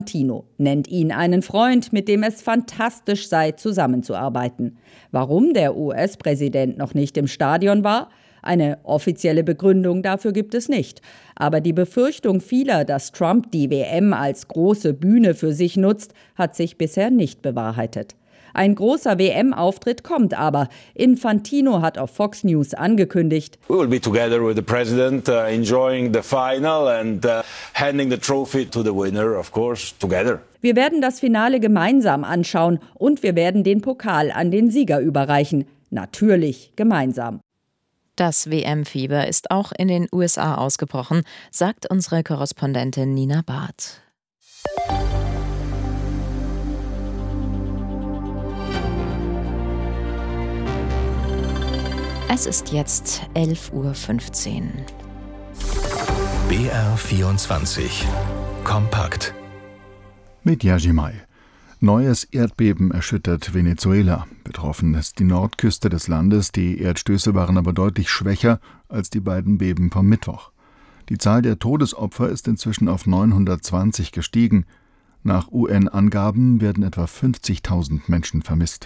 Infantino nennt ihn einen Freund, mit dem es fantastisch sei, zusammenzuarbeiten. Warum der US-Präsident noch nicht im Stadion war? Eine offizielle Begründung dafür gibt es nicht. Aber die Befürchtung vieler, dass Trump die WM als große Bühne für sich nutzt, hat sich bisher nicht bewahrheitet. Ein großer WM-Auftritt kommt aber. Infantino hat auf Fox News angekündigt: We will be together with the president, enjoying the final and handing the trophy to the winner, of course, together. Wir werden das Finale gemeinsam anschauen und wir werden den Pokal an den Sieger überreichen. Natürlich gemeinsam. Das WM-Fieber ist auch in den USA ausgebrochen, sagt unsere Korrespondentin Nina Barth. Es ist jetzt 11:15 Uhr. BR24 Kompakt mit Yajimai. Neues Erdbeben erschüttert Venezuela. Betroffen ist die Nordküste des Landes. Die Erdstöße waren aber deutlich schwächer als die beiden Beben vom Mittwoch. Die Zahl der Todesopfer ist inzwischen auf 920 gestiegen. Nach UN-Angaben werden etwa 50.000 Menschen vermisst.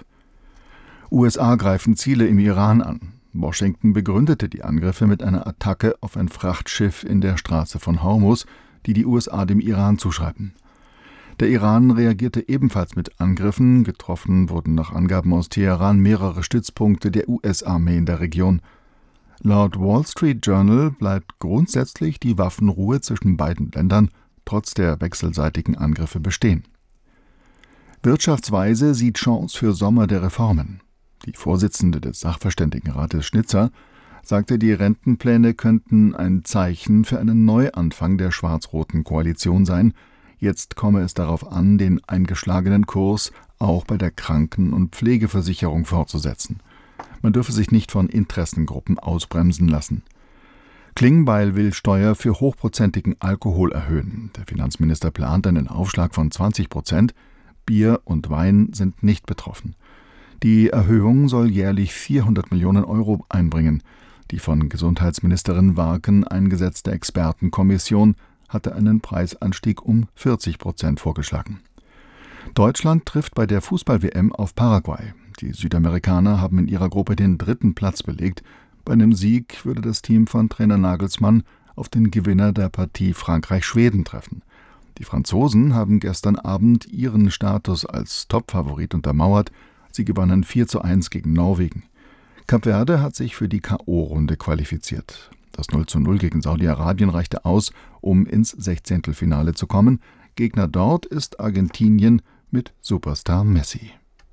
USA greifen Ziele im Iran an. Washington begründete die Angriffe mit einer Attacke auf ein Frachtschiff in der Straße von Hormuz, die die USA dem Iran zuschreiben. Der Iran reagierte ebenfalls mit Angriffen. Getroffen wurden nach Angaben aus Teheran mehrere Stützpunkte der US-Armee in der Region. Laut Wall Street Journal bleibt grundsätzlich die Waffenruhe zwischen beiden Ländern trotz der wechselseitigen Angriffe bestehen. Wirtschaftsweise sieht Chance für Sommer der Reformen. Die Vorsitzende des Sachverständigenrates Schnitzer sagte, die Rentenpläne könnten ein Zeichen für einen Neuanfang der schwarz-roten Koalition sein. Jetzt komme es darauf an, den eingeschlagenen Kurs auch bei der Kranken- und Pflegeversicherung fortzusetzen. Man dürfe sich nicht von Interessengruppen ausbremsen lassen. Klingbeil will Steuer für hochprozentigen Alkohol erhöhen. Der Finanzminister plant einen Aufschlag von 20%. Bier und Wein sind nicht betroffen. Die Erhöhung soll jährlich 400 Millionen Euro einbringen. Die von Gesundheitsministerin Warken eingesetzte Expertenkommission hatte einen Preisanstieg um 40% vorgeschlagen. Deutschland trifft bei der Fußball-WM auf Paraguay. Die Südamerikaner haben in ihrer Gruppe den 3. Platz belegt. Bei einem Sieg würde das Team von Trainer Nagelsmann auf den Gewinner der Partie Frankreich-Schweden treffen. Die Franzosen haben gestern Abend ihren Status als Topfavorit untermauert. Sie gewannen 4:1 gegen Norwegen. Kap Verde hat sich für die K.O.-Runde qualifiziert. Das 0:0 gegen Saudi-Arabien reichte aus, um ins 16. zu kommen. Gegner dort ist Argentinien mit Superstar Messi.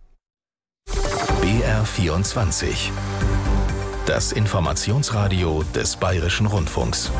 BR24 Das Informationsradio des Bayerischen Rundfunks.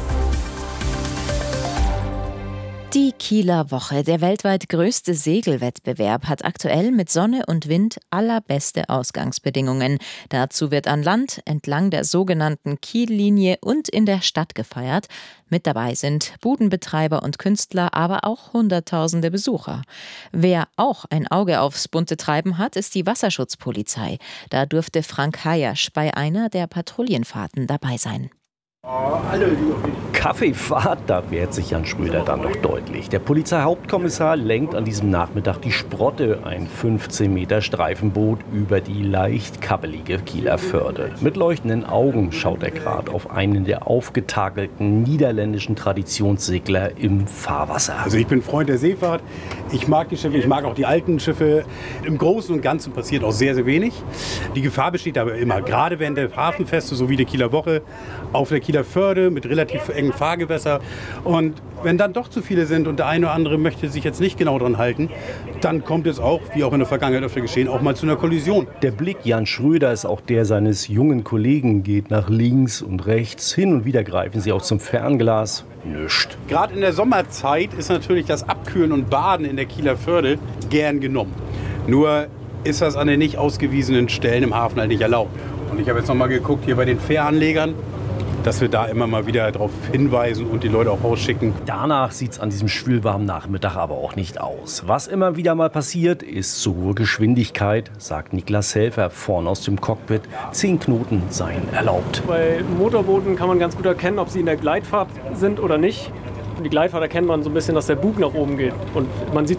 Die Kieler Woche, der weltweit größte Segelwettbewerb, hat aktuell mit Sonne und Wind allerbeste Ausgangsbedingungen. Dazu wird an Land, entlang der sogenannten Kiellinie und in der Stadt gefeiert. Mit dabei sind Budenbetreiber und Künstler, aber auch Hunderttausende Besucher. Wer auch ein Auge aufs bunte Treiben hat, ist die Wasserschutzpolizei. Da durfte Frank Hayasch bei einer der Patrouillenfahrten dabei sein. Kaffeefahrt, da wehrt sich Jan Schröder dann noch deutlich. Der Polizeihauptkommissar lenkt an diesem Nachmittag die Sprotte, ein 15 Meter Streifenboot über die leicht kabbelige Kieler Förde. Mit leuchtenden Augen schaut er gerade auf einen der aufgetakelten niederländischen Traditionssegler im Fahrwasser. Also ich bin Freund der Seefahrt, ich mag die Schiffe, ich mag auch die alten Schiffe. Im Großen und Ganzen passiert auch sehr, sehr wenig. Die Gefahr besteht aber immer, gerade während der Hafenfeste, so wie die Kieler Woche, auf der Kieler Förde mit relativ engen Fahrgewässer. Und wenn dann doch zu viele sind und der eine oder andere möchte sich jetzt nicht genau dran halten, dann kommt es auch, wie auch in der Vergangenheit öfter geschehen, auch mal zu einer Kollision. Der Blick Jan Schröder ist auch der seines jungen Kollegen, geht nach links und rechts. Hin und wieder greifen sie auch zum Fernglas. Nüscht. Gerade in der Sommerzeit ist natürlich das Abkühlen und Baden in der Kieler Förde gern genommen. Nur ist das an den nicht ausgewiesenen Stellen im Hafen halt nicht erlaubt. Und ich habe jetzt noch mal geguckt hier bei den Fähranlegern, dass wir da immer mal wieder darauf hinweisen und die Leute auch rausschicken. Danach sieht es an diesem schwülwarmen Nachmittag aber auch nicht aus. Was immer wieder mal passiert, ist zu hohe Geschwindigkeit, sagt Niklas Helfer vorne aus dem Cockpit. 10 Knoten seien erlaubt. Bei Motorbooten kann man ganz gut erkennen, ob sie in der Gleitfahrt sind oder nicht. Die Gleitfahrt erkennt man so ein bisschen, dass der Bug nach oben geht. Und man sieht